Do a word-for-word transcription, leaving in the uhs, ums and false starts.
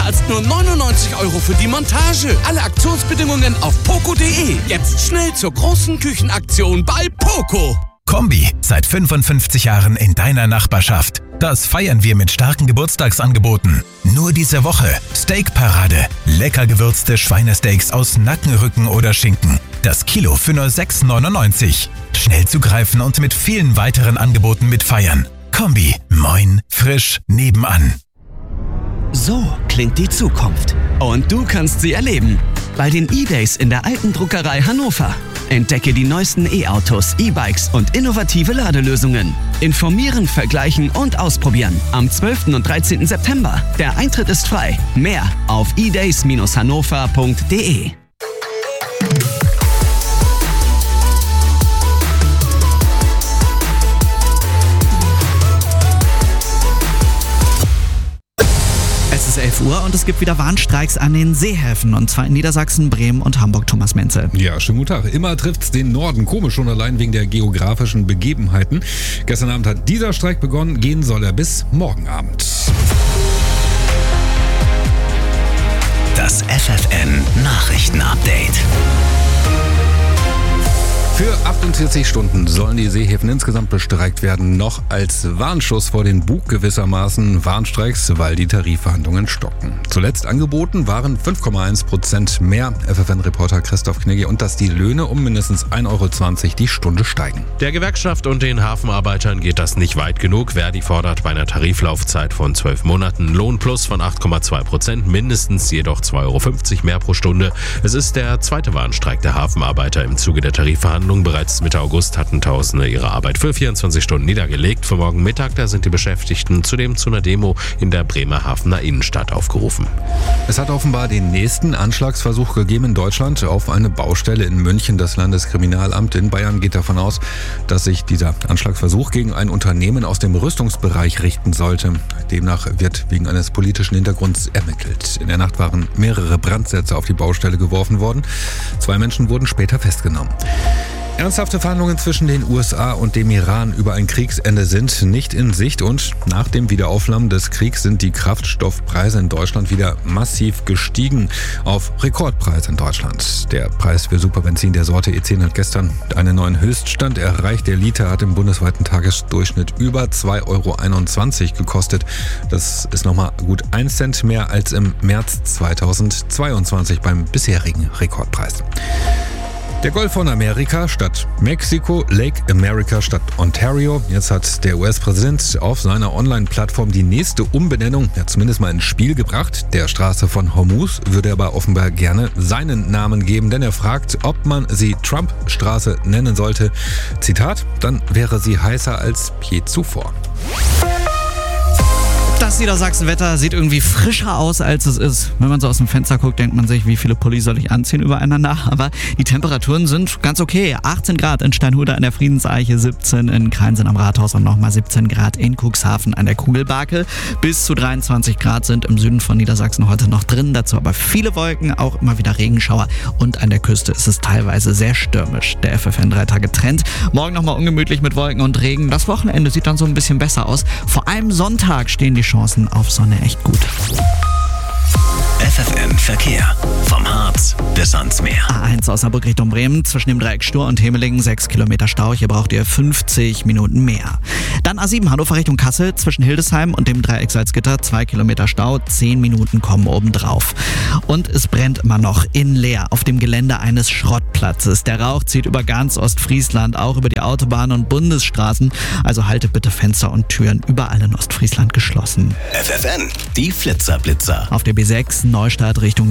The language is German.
als nur neunundneunzig Euro für die Montage. Alle Aktionsbedingungen auf poco punkt de. Jetzt schnell zur großen Küchenaktion bei Poco. Kombi, seit fünfundfünfzig Jahren in deiner Nachbarschaft. Das feiern wir mit starken Geburtstagsangeboten. Nur diese Woche Steakparade. Lecker gewürzte Schweinesteaks aus Nacken, Rücken oder Schinken. Das Kilo für nur sechs neunundneunzig. Schnell zugreifen und mit vielen weiteren Angeboten mitfeiern. Kombi, moin, frisch, nebenan. So klingt die Zukunft. Und du kannst sie erleben. Bei den E-Days in der Alten Druckerei Hannover. Entdecke die neuesten E-Autos, E-Bikes und innovative Ladelösungen. Informieren, vergleichen und ausprobieren. Am zwölften und dreizehnten September. Der Eintritt ist frei. Mehr auf e days Bindestrich hannover punkt de. Es ist elf Uhr und es gibt wieder Warnstreiks an den Seehäfen, und zwar in Niedersachsen, Bremen und Hamburg. Thomas Menzel. Ja, schönen guten Tag. Immer trifft's den Norden. Komisch, schon allein wegen der geografischen Begebenheiten. Gestern Abend hat dieser Streik begonnen. Gehen soll er bis morgen Abend. Das F F N Nachrichtenupdate. Für achtundvierzig Stunden sollen die Seehäfen insgesamt bestreikt werden, noch als Warnschuss vor den Bug gewissermaßen Warnstreiks, weil die Tarifverhandlungen stocken. Zuletzt angeboten waren fünf Komma eins Prozent mehr. F F N-Reporter Christoph Knigge, und dass die Löhne um mindestens ein Euro zwanzig die Stunde steigen. Der Gewerkschaft und den Hafenarbeitern geht das nicht weit genug. Verdi fordert bei einer Tariflaufzeit von zwölf Monaten Lohnplus von acht Komma zwei Prozent, mindestens jedoch zwei Euro fünfzig mehr pro Stunde. Es ist der zweite Warnstreik der Hafenarbeiter im Zuge der Tarifverhandlungen. Bereits Mitte August hatten Tausende ihre Arbeit für vierundzwanzig Stunden niedergelegt. Für morgen Mittag, da sind die Beschäftigten zudem zu einer Demo in der Bremerhavener Innenstadt aufgerufen. Es hat offenbar den nächsten Anschlagsversuch gegeben in Deutschland auf eine Baustelle in München. Das Landeskriminalamt in Bayern geht davon aus, dass sich dieser Anschlagsversuch gegen ein Unternehmen aus dem Rüstungsbereich richten sollte. Demnach wird wegen eines politischen Hintergrunds ermittelt. In der Nacht waren mehrere Brandsätze auf die Baustelle geworfen worden. Zwei Menschen wurden später festgenommen. Ernsthafte Verhandlungen zwischen den U S A und dem Iran über ein Kriegsende sind nicht in Sicht, und nach dem Wiederaufflammen des Kriegs sind die Kraftstoffpreise in Deutschland wieder massiv gestiegen auf Rekordpreise in Deutschland. Der Preis für Superbenzin der Sorte E zehn hat gestern einen neuen Höchststand erreicht. Der Liter hat im bundesweiten Tagesdurchschnitt über zwei Euro einundzwanzig gekostet. Das ist nochmal gut ein Cent mehr als im März zweitausendzweiundzwanzig beim bisherigen Rekordpreis. Der Golf von Amerika statt Mexiko, Lake America statt Ontario. Jetzt hat der U S-Präsident auf seiner Online-Plattform die nächste Umbenennung ja zumindest mal ins Spiel gebracht. Der Straße von Hormuz würde aber offenbar gerne seinen Namen geben, denn er fragt, ob man sie Trump-Straße nennen sollte. Zitat, dann wäre sie heißer als je zuvor. Das Niedersachsen-Wetter sieht irgendwie frischer aus, als es ist. Wenn man so aus dem Fenster guckt, denkt man sich, wie viele Pullis soll ich anziehen übereinander? Aber die Temperaturen sind ganz okay. achtzehn Grad in Steinhude an der Friedenseiche, siebzehn in Kreinsen am Rathaus und nochmal siebzehn Grad in Cuxhaven an der Kugelbarke. Bis zu dreiundzwanzig Grad sind im Süden von Niedersachsen heute noch drin. Dazu aber viele Wolken, auch immer wieder Regenschauer. Und an der Küste ist es teilweise sehr stürmisch. Der F F N drei Tage Trend. Morgen nochmal ungemütlich mit Wolken und Regen. Das Wochenende sieht dann so ein bisschen besser aus. Vor allem Sonntag stehen die Chancen auf Sonne echt gut. F F N Verkehr. Vom Harz bis ans Meer. A eins Osnabrück Richtung Bremen, zwischen dem Dreieck Stur und Hemelingen, sechs Kilometer Stau. Hier braucht ihr fünfzig Minuten mehr. Dann A sieben Hannover Richtung Kassel, zwischen Hildesheim und dem Dreieck Salzgitter, zwei Kilometer Stau, zehn Minuten kommen obendrauf. Und es brennt immer noch in Leer auf dem Gelände eines Schrottplatzes. Der Rauch zieht über ganz Ostfriesland, auch über die Autobahnen und Bundesstraßen. Also haltet bitte Fenster und Türen überall in Ostfriesland geschlossen. F F N, die Flitzerblitzer. Auf der B sechs Neustadt Richtung